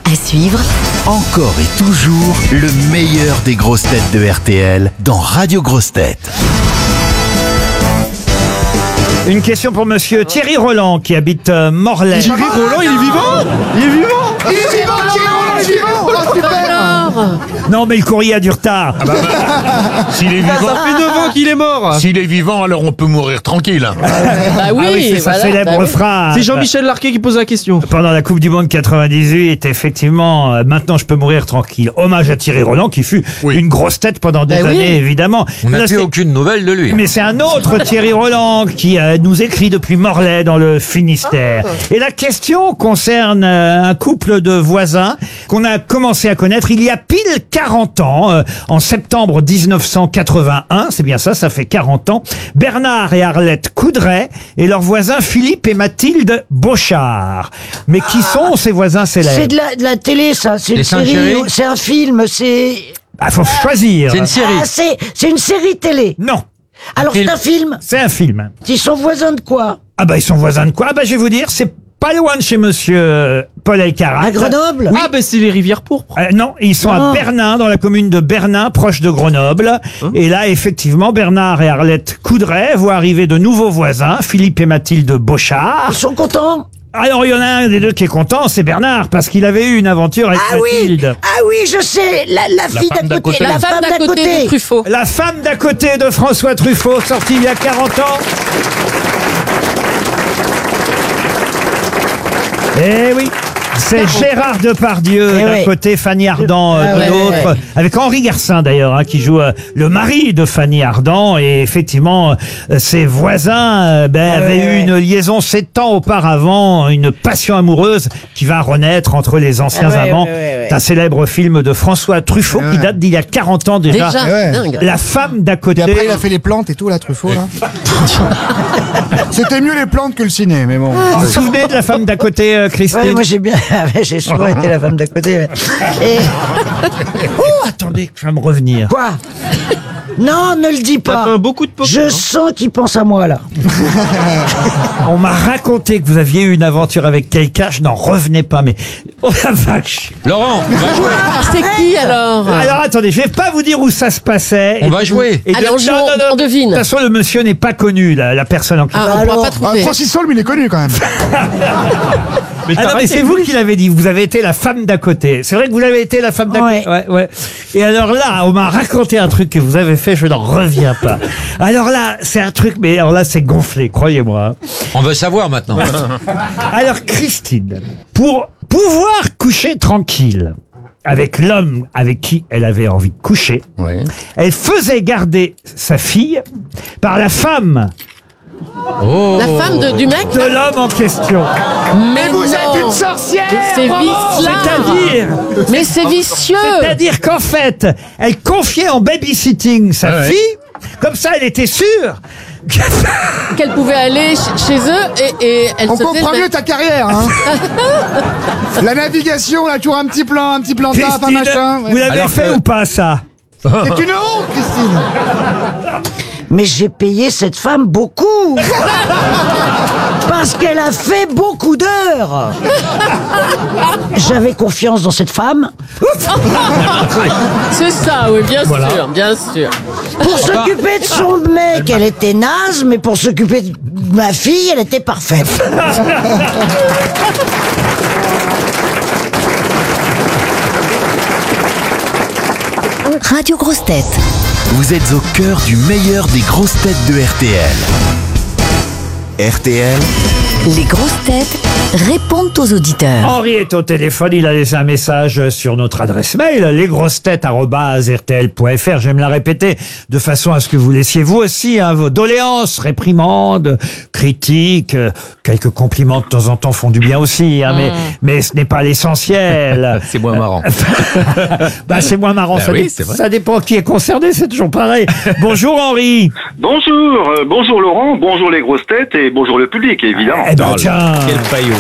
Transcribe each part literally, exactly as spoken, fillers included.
À suivre, Encore et toujours le meilleur des grosses têtes de R T L dans Radio Grosses Têtes. Une question pour monsieur Thierry Roland qui habite euh, Morlaix. Thierry Roland, il est vivant Il est vivant Il est vivant, Thierry Roland, il est vivant. Oh, super. Non mais le courrier a du retard. Ah bah, bah, s'il est Ça vivant, fait neuf ans qu'il est mort. s'il est vivant, alors on peut mourir tranquille. Bah oui, Ah oui, c'est sa voilà, célèbre bah oui. phrase. C'est Jean-Michel Larquet qui pose la question. Pendant la Coupe du Monde quatre-vingt-dix-huit, effectivement, euh, maintenant je peux mourir tranquille. Hommage à Thierry Roland qui fut Oui. une grosse tête pendant des Ben oui. années, évidemment. On n'a Là, plus c'est- aucune nouvelle de lui. Mais c'est un autre Thierry Roland qui euh, nous écrit depuis Morlaix dans le Finistère. Et la question concerne euh, un couple de voisins qu'on a commencé à connaître il y a pile quarante ans, euh, en septembre dix-neuf cent quatre-vingt-un, c'est bien ça, ça fait quarante ans. Bernard et Arlette Coudray et leurs voisins Philippe et Mathilde Bochard. Mais qui sont ces voisins célèbres? C'est de la, de la télé, ça. C'est une Les série, Saint-Chéri c'est un film, c'est... Ah, faut choisir. C'est une série. Ah, c'est, c'est une série télé. Non, Alors, c'est un film. c'est un film. Ils sont voisins de quoi? Ah bah ils sont voisins de quoi? Ah bah je vais vous dire, c'est pas loin de chez monsieur euh, Paul Elkarat. À Grenoble? Ah, ben c'est les rivières pourpres. Euh, non, ils sont Non. à Bernin, dans la commune de Bernin, proche de Grenoble. Et là, effectivement, Bernard et Arlette Coudray voient arriver de nouveaux voisins, Philippe et Mathilde Bochard. Ils sont contents? Alors, il y en a un des deux qui est content, c'est Bernard, parce qu'il avait eu une aventure avec Ah oui! Mathilde. Ah oui, je sais! La, la fille femme d'à d'à côté, côté. la, La femme d'à côté de Truffaut. La femme d'à côté de François Truffaut, sortie il y a quarante ans. Eh oui, c'est Gérard Depardieu Eh d'un oui. côté, Fanny Ardant euh, Ah de ouais, l'autre, ouais. avec Henri Garcin d'ailleurs, hein, qui joue euh, le mari de Fanny Ardant. Et effectivement, euh, ses voisins euh, ben, Ah avaient ouais, eu ouais. une liaison sept ans auparavant, une passion amoureuse qui va renaître entre les anciens Ah ouais, amants. ouais, ouais, ouais. C'est un célèbre film de François Truffaut qui date d'il y a quarante ans déjà. Déjà, Ouais. dingue. La femme d'à côté. Et après, il a fait les plantes et tout, là, Truffaut, là. C'était mieux les plantes que le ciné, mais bon. Vous vous souvenez de la femme d'à côté, euh, Christine? Ouais, moi j'ai bien, j'ai souvent été la femme d'à côté. ouais. Et Oh, attendez, je vais me revenir. quoi? Non, ne le dis T'as pas. fait beaucoup de poker, Je hein. sens qu'il pense à moi là. On m'a raconté que vous aviez eu une aventure avec quelqu'un, je n'en revenais pas, mais oh la vache. Laurent, on va jouer. Ah, c'est qui alors? Alors attendez, je vais pas vous dire où ça se passait. On Et va puis- jouer. et de- Allez, on joue, non, non, non, on devine. De toute façon, le monsieur n'est pas connu, la, la personne en question. Ah, on alors, pourra pas Ah, trouver. Francis Saul, mais il est connu quand même. Mais Ah non, mais c'est vous qui l'avez dit, vous avez été la femme d'à côté. C'est vrai que vous avez été la femme d'à Ouais. côté. Ouais, ouais. Et alors là, on m'a raconté un truc que vous avez fait, je n'en reviens pas. Alors là, c'est un truc, mais alors là, c'est gonflé, croyez-moi. On veut savoir maintenant. Alors Christine, pour pouvoir coucher tranquille avec l'homme avec qui elle avait envie de coucher, Oui. elle faisait garder sa fille par la femme Oh. La femme de, du mec? de l'homme en question. Mais Vous êtes non. une sorcière! C'est vice-là. C'est-à-dire, Mais c'est vicieux. c'est-à-dire qu'en fait, elle confiait en babysitting sa Ah ouais. fille, comme ça elle était sûre Qu'elle pouvait aller ch- chez eux et, et elle On se comprend faisait- mieux ta carrière, hein. La navigation, là, toujours un petit plan, un petit plan taf, un Christine, machin. ouais. vous l'avez Alors fait que- ou pas ça? C'est une honte, Christine. Mais j'ai payé cette femme beaucoup. Parce qu'elle a fait beaucoup d'heures. J'avais confiance dans cette femme. C'est ça, oui, bien sûr, bien sûr. Pour s'occuper de son mec, elle était naze, mais pour s'occuper de ma fille, elle était parfaite. Radio Grosses Têtes. Vous êtes au cœur du meilleur des grosses têtes de R T L. R T L, Les grosses têtes répondent aux auditeurs. Henri est au téléphone, il a laissé un message sur notre adresse mail, lesgrossetêtes arobase r t l point f r. Je vais me la répéter de façon à ce que vous laissiez vous aussi hein, vos doléances, réprimandes, critiques, euh, quelques compliments de temps en temps font du bien aussi, hein, mais, mais ce n'est pas l'essentiel. C'est moins marrant. Bah, c'est moins marrant, Bah ça, oui, dé- c'est vrai. ça dépend qui est concerné, c'est toujours pareil. Bonjour Henri. Bonjour, euh, bonjour Laurent, bonjour les grosses têtes et bonjour le public, évidemment. Eh ben Oh là, tiens. Quel paillot.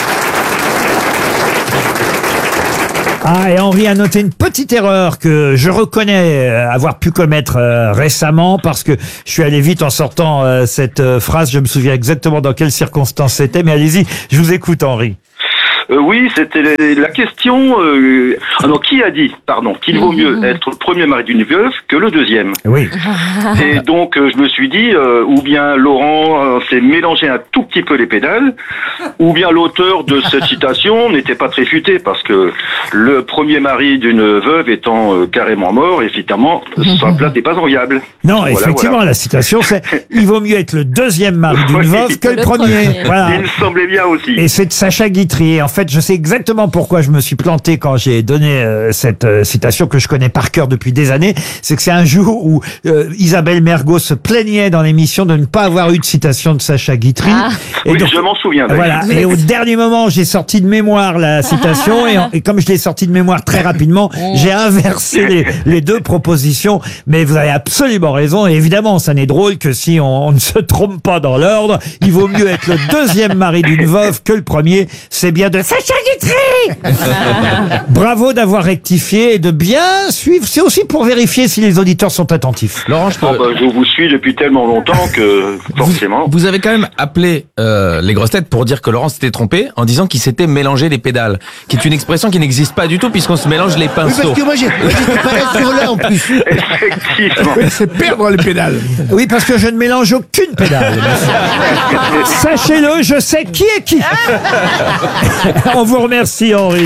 Ah, et Henri a noté une petite erreur que je reconnais euh, avoir pu commettre euh, récemment parce que je suis allé vite en sortant euh, cette euh, phrase. Je me souviens exactement dans quelles circonstances c'était, mais allez-y, je vous écoute Henri. Euh, oui, c'était la la question. Euh... Ah non, qui a dit, pardon, qu'il vaut mieux être le premier mari d'une veuve que le deuxième. Oui. Et donc, euh, je me suis dit, euh, ou bien Laurent euh, s'est mélangé un tout petit peu les pédales, ou bien l'auteur de cette citation n'était pas très futé, parce que le premier mari d'une veuve étant euh, carrément mort, évidemment, sa place n'est pas enviable. Non, Voilà, effectivement, voilà. la citation, c'est « Il vaut mieux être le deuxième mari d'une Oui. veuve que le, Le premier. premier. Voilà. Il me semblait bien aussi. Et c'est de Sacha Guitry. Et en fait, je sais exactement pourquoi je me suis planté quand j'ai donné euh, cette euh, citation que je connais par cœur depuis des années. C'est que c'est un jour où euh, Isabelle Mergo se plaignait dans l'émission de ne pas avoir eu de citation de Sacha Guitry. Ah. Et Oui, donc, je m'en souviens. voilà. Et au dernier moment, j'ai sorti de mémoire la citation et, en- et comme je l'ai sorti de mémoire très rapidement, j'ai inversé les, les deux propositions. Mais vous avez absolument raison. Et évidemment, ça n'est drôle que si on, on ne se trompe pas dans l'ordre. Il vaut mieux être le deuxième mari d'une veuve que le premier. C'est bien de Sacha Guitry. Bravo d'avoir rectifié et de bien suivre. C'est aussi pour vérifier si les auditeurs sont attentifs. Laurent, je peux... Oh, bah, je vous suis depuis tellement longtemps que forcément. Vous avez quand même appelé euh, les grosses têtes pour dire que Laurent s'était trompé en disant qu'il s'était mélangé les pédales, qui est une expression qui n'existe pas du tout puisqu'on se mélange les Oui, pinceaux. parce que moi, j'ai- moi, j'étais pas là sur là en plus. Effectivement. C'est perdre les pédales. Oui, parce que je ne mélange aucune pédale. Sachez-le, je sais qui est qui. On vous remercie, Henri.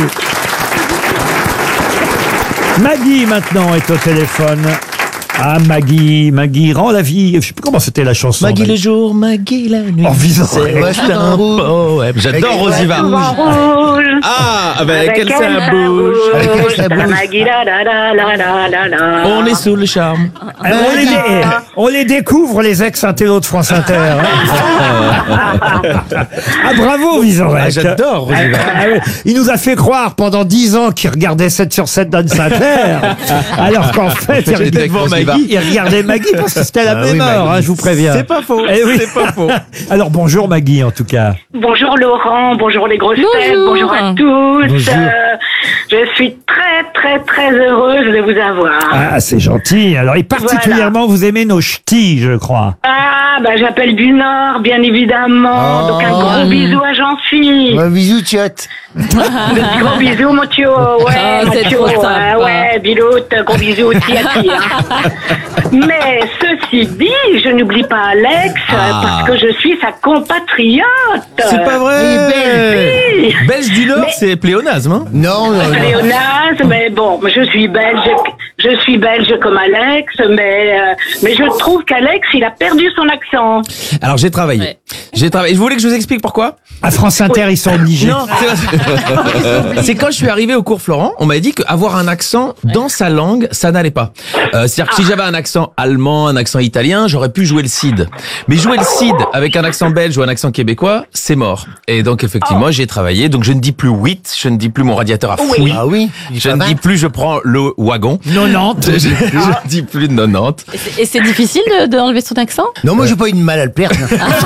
Maggie, maintenant, est au téléphone. Ah, Maggie, Maggie, rend la vie. Je sais plus comment c'était la chanson. Maggie le jour, Maggie la nuit. En visant. C'est moi, c'est un poème. J'adore Rosiva. Ah, avec elle ça bouge. Avec elle, ça bouge. On est sous le charme. Alors, on, les dé- on les découvre, les ex-intellos de France Inter. hein. Ah, bravo, Vizorek. Ah, j'adore Rosiva. Ah oui, il nous a fait croire pendant dix ans qu'il regardait sept sur sept d'Anne Sinclair, alors qu'en fait, il, j'étais devant Maggie, Maggie. il regardait Maggie parce que c'était la Ah même oui, heure, Maggie. hein, je vous préviens. C'est pas faux, Eh oui. c'est pas faux. Alors bonjour Maggie en tout cas. Bonjour Laurent, bonjour les grosses têtes, Bonjour. bonjour à tous. Bonjour. Euh, je suis très très très heureuse de vous avoir. Ah, c'est gentil. Alors et particulièrement vous aimez nos ch'tis, je crois. Ah, bah j'appelle du Nord, bien évidemment. Oh. Donc un gros bisou à Jean-Phi. Un bisou, tchot. De gros bisous, mon tio. Ouais, Ah, mon c'est tio. trop sympa. Ouais, ouais, Biloute, gros bisous aussi à qui. Hein. Mais ceci dit, je n'oublie pas Alex Ah. parce que je suis sa compatriote. C'est pas vrai. Si. Belge du Nord, c'est pléonasme. Hein Non, non, non. Léonaz, mais bon, je suis belge, je suis belge comme Alex, mais euh, mais je trouve qu'Alex, il a perdu son accent. Alors j'ai travaillé. Ouais. J'ai travaillé. Je voulais que je vous explique pourquoi. À France Inter, ils sont obligés. Non, c'est c'est quand je suis arrivé au cours Florent, on m'a dit qu'avoir un accent dans sa langue, ça n'allait pas. Euh, C'est-à-dire que si j'avais un accent allemand, un accent italien, j'aurais pu jouer le Cid. Mais jouer le Cid avec un accent belge ou un accent québécois, c'est mort. Et donc effectivement, j'ai travaillé. Donc je ne dis plus huit, je ne dis plus mon radiateur à fouille. Ah oui. Je ne dis plus je prends le wagon. nonante. Je ne dis plus de nonante. Et c'est- Et c'est difficile de- d'enlever son accent Non, moi, j'ai pas eu de mal à le perdre.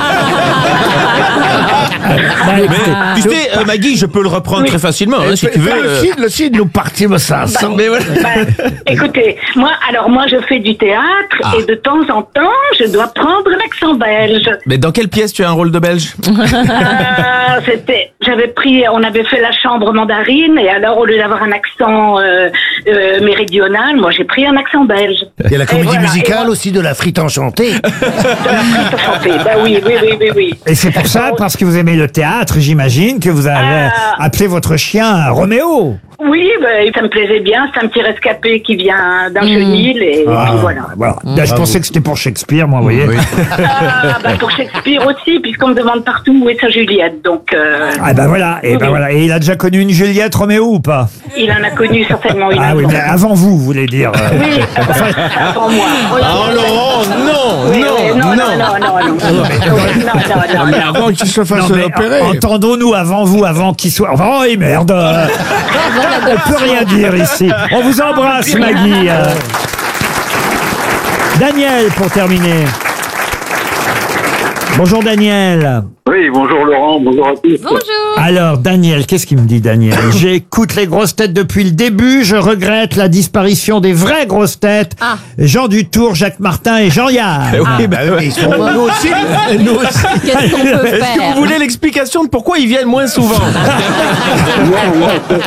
Bah, Mais écoutez, tu sais, euh, Maggie, je peux le reprendre très facilement, hein, si tu veux. Le euh. Cid, le Cid nous partit, mais ça sent. Mais voilà. Bah, écoutez, moi, alors moi, je fais du théâtre Ah. et de temps en temps, je dois prendre l'accent belge. Mais dans quelle pièce tu as un rôle de belge? Euh, c'était, j'avais pris, on avait fait la chambre mandarine et alors au lieu d'avoir un accent euh, euh, méridional, moi j'ai pris un accent belge. Il y a la Et comédie voilà, et musicale moi- aussi de la frite enchantée. De la frite chantée. Bah oui, oui, oui, oui, oui. et c'est pour ça, parce que vous aimez le théâtre, j'imagine, que vous avez Ah. appelé votre chien Roméo. Oui, bah, ça me plaisait bien. C'est un petit rescapé qui vient d'un chenil et, Ah, puis voilà. voilà. Là, je pensais que c'était pour Shakespeare, moi, vous voyez. Ah, bah, pour Shakespeare aussi, puisqu'on me demande partout où est sa Juliette. Donc, euh, Ah ben voilà, et ben Oui. voilà. Et il a déjà connu une Juliette Roméo ou pas? il en a connu certainement une Ah oui, avant. mais avant vous, vous voulez dire. euh. Oui, avant moi. Oh Laurent, non, Oui, non, oui, non, non, non, non, non, non, non, non, Mais non. avant qu'il se fasse Non, mais opérer. en- entendons-nous avant vous, avant qu'il soit. Oh, oui, merde. euh, On peut rien dire ici. On vous embrasse, Maggie. euh. Daniel, pour terminer. Bonjour Daniel. Oui, bonjour Laurent, bonjour à tous. Bonjour. Alors Daniel, qu'est-ce qu'il me dit Daniel? J'écoute les grosses têtes depuis le début, je regrette la disparition des vraies grosses têtes. Ah. Jean Dutour, Jacques Martin et Jean-Yann. Oui, bah oui. Nous aussi. Nous aussi. Qu'est-ce qu'on peut Est-ce que faire vous voulez l'explication de pourquoi ils viennent moins souvent?